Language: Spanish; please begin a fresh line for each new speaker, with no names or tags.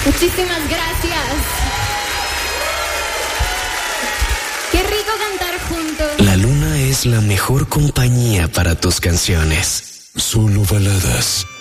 Muchísimas gracias. Qué rico cantar juntos.
La luna es la mejor compañía para tus canciones.
Solo baladas.